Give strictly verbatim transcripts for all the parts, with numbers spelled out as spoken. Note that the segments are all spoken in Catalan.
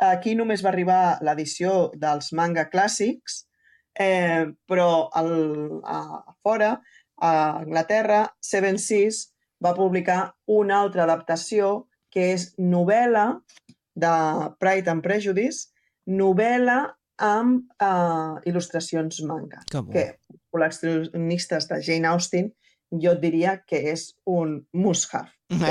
aquí només va arribar l'edició dels manga clàssics, eh, però el, a, a fora, a Anglaterra, Seven Seas va publicar una altra adaptació que és novel·la de Pride and Prejudice, novel·la amb uh, il·lustracions manga. Que bo. Que els col·leccionistes de Jane Austen jo et diria que és un must-have.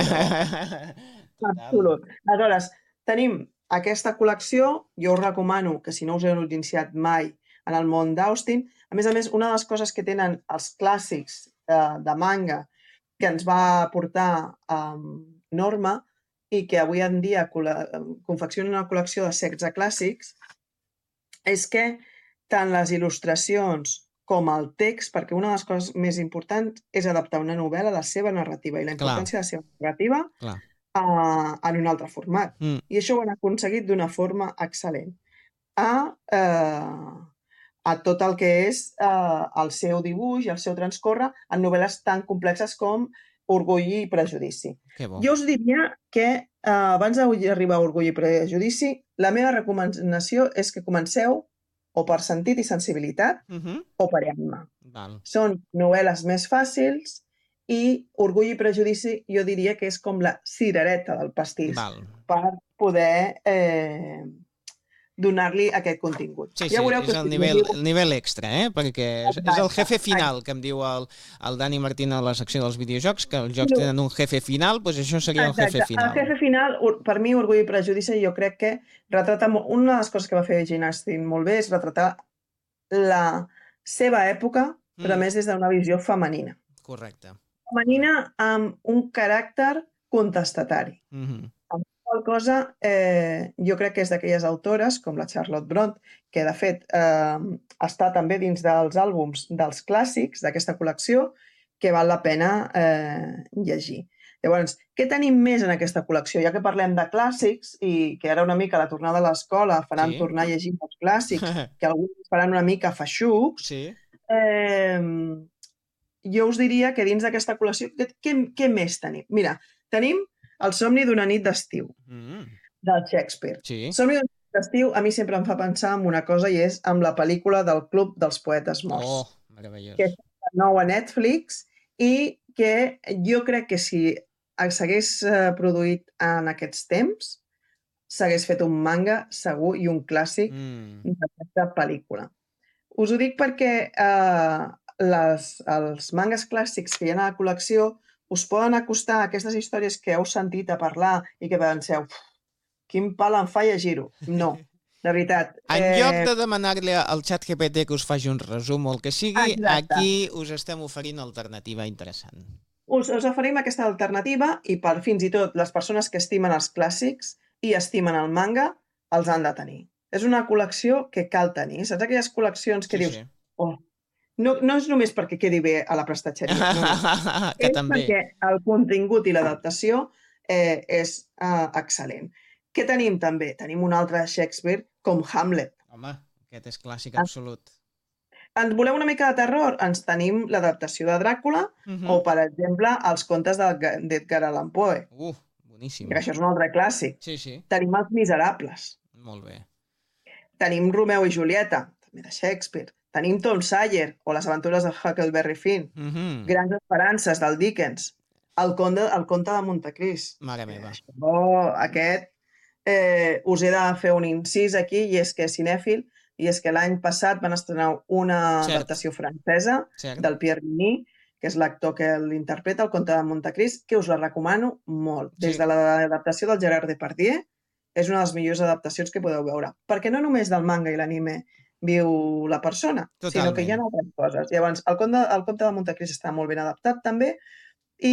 Absolut. Aleshores, tenim aquesta col·lecció, jo us recomano que si no us heu iniciat mai en el món d'Austen, a més a més, una de les coses que tenen els clàssics uh, de manga que ens va portar um, Norma i que avui en dia confecciona una col·lecció de setze clàssics és que tant les il·lustracions com el text, perquè una de les coses més importants és adaptar una novel·la a la seva narrativa i la importància de la seva narrativa a, en un altre format. Mm. I això ho han aconseguit d'una forma excel·lent. A, eh, a tot el que és eh, el seu dibuix i el seu transcorre en novel·les tan complexes com Orgull i Prejudici. Jo us diria que eh, abans d'arribar a Orgull i Prejudici, la meva recomanació és que comenceu o per sentit i sensibilitat uh-huh. o per ànima. Val. Són novel·les més fàcils i Orgull i Prejudici jo diria que és com la cirereta del pastís Val. Per poder eh, donar-li aquest contingut. Sí, sí, ja és el nivell, el nivell extra, eh? Perquè és, és el jefe final, que em diu el, el Dani Martín a la secció dels videojocs, que els jocs tenen un jefe final, doncs això seria el jefe final. El jefe final, per mi, Orgull i Prejudici, jo crec que retrata... Una de les coses que va fer Jane Austen molt bé és retratar la seva època, però mm. més des d'una visió femenina. Correcte. Femenina amb un caràcter contestatari. Mm-hmm. Qual cosa, eh, jo crec que és d'aquelles autores, com la Charlotte Brontë, que de fet eh, està també dins dels àlbums dels clàssics d'aquesta col·lecció, que val la pena eh, llegir. Llavors, què tenim més en aquesta col·lecció? Ja que parlem de clàssics i que ara una mica a la tornada a l'escola faran sí. tornar a llegir els clàssics, que alguns faran una mica feixucs, sí. eh, jo us diria que dins d'aquesta col·lecció, què, què, què més tenim? Mira, tenim El somni d'una nit d'estiu, mm. del Shakespeare. Sí. Somni d'una nit d'estiu a mi sempre em fa pensar en una cosa i és amb la pel·lícula del Club dels Poetes Morts. Oh, meravellós. Que és nou a Netflix i que jo crec que si s'hagués produït en aquests temps, s'hagués fet un manga segur i un clàssic mm. d'aquesta pel·lícula. Us ho dic perquè eh, les, els mangas clàssics que hi ha a la col·lecció us poden acostar a aquestes històries que heu sentit a parlar i que penseu, quin pal em fa llegir-ho. No, de veritat. En eh... lloc de demanar-li al xat G P T que us faci un resum o el que sigui, exacte. Aquí us estem oferint alternativa interessant. Us, us oferim aquesta alternativa i per fins i tot les persones que estimen els clàssics i estimen el manga, els han de tenir. És una col·lecció que cal tenir. Saps aquelles col·leccions que sí, dius, sí. oh, No, no és només perquè quedi bé a la prestatgeria, no, que és també. perquè el contingut i l'adaptació eh, és eh, excel·lent. Què tenim també? Tenim un altre Shakespeare com Hamlet. Home, aquest és clàssic absolut. En voleu una mica de terror? Ens tenim l'adaptació de Dràcula uh-huh. o, per exemple, els contes d'Edgar Allan Poe. Uh, boníssim. Que això és un altre clàssic. Sí, sí. Tenim Els Miserables. Molt bé. Tenim Romeu i Julieta, també de Shakespeare. Tenim Tom Sawyer o les aventures de Huckleberry Finn, mm-hmm. Grans esperances del Dickens, el conte, el conte de Montecrist. Mare meva. Oh, aquest, eh, us he de fer un incís aquí, i és que és cinèfil, i és que l'any passat van estrenar una Cert. adaptació francesa Cert. del Pierre Vigny, que és l'actor que l'interpreta, el conte de Montecrist, que us la recomano molt. Sí. Des de l'adaptació del Gerard Depardieu, és una de les millors adaptacions que podeu veure. Perquè no només del manga i l'anime viu la persona, Totalment. sinó que hi ha altres coses. Llavors, el conte, el conte de Montecrist està molt ben adaptat també i,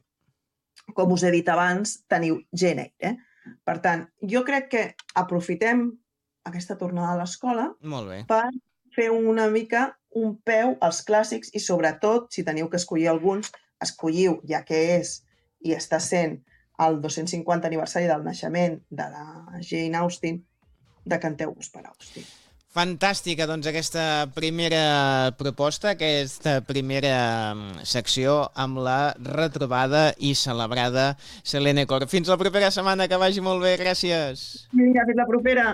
com us he dit abans, teniu Jane Eyre. Eh? Per tant, jo crec que aprofitem aquesta tornada a l'escola per fer una mica un peu als clàssics i, sobretot, si teniu que escollir alguns, escolliu, ja que és i està sent el dos-cents cinquanta aniversari del naixement de la Jane Austen, decanteu-vos per Austen. Fantàstica, doncs, aquesta primera proposta, aquesta primera secció amb la retrobada i celebrada Selene Corr. Fins la propera setmana, que vagi molt bé, gràcies. Vinga, fins la propera.